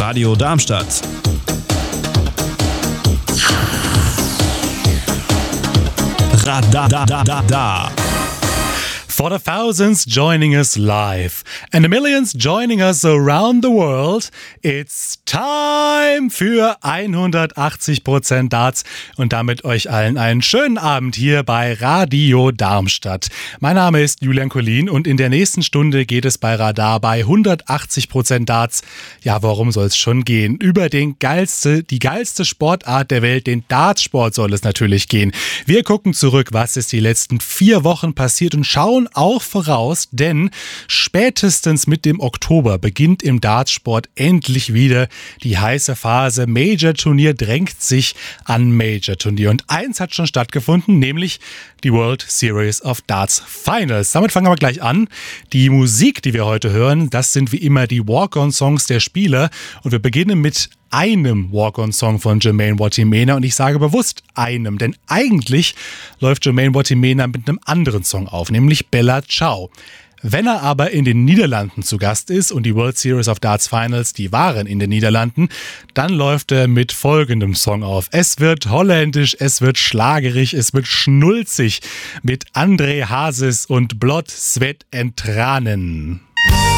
Radio Darmstadt. Radadadada. For the thousands joining us live and the millions joining us around the world, it's time für 180% Darts und damit euch allen einen schönen Abend hier bei Radio Darmstadt. Mein Name ist Julian Collin und in der nächsten Stunde geht es bei Radar bei 180% Darts. Ja, worum soll es schon gehen? Über die geilste Sportart der Welt, den Dartsport soll es natürlich gehen. Wir gucken zurück, was ist die letzten 4 Wochen passiert und schauen auch voraus, denn spätestens mit dem Oktober beginnt im Dartsport endlich wieder die heiße Phase. Major-Turnier drängt sich an Major-Turnier und eins hat schon stattgefunden, nämlich die World Series of Darts Finals. Damit fangen wir gleich an. Die Musik, die wir heute hören, das sind wie immer die Walk-on-Songs der Spieler und wir beginnen mit einem Walk-on-Song von Jermaine Wattimena und ich sage bewusst einem, denn eigentlich läuft Jermaine Wattimena mit einem anderen Song auf, nämlich Bella Ciao. Wenn er aber in den Niederlanden zu Gast ist und die World Series of Darts Finals, die waren in den Niederlanden, dann läuft er mit folgendem Song auf. Es wird holländisch, es wird schlagerig, es wird schnulzig mit André Hazes und Blood, Sweat and Tranen.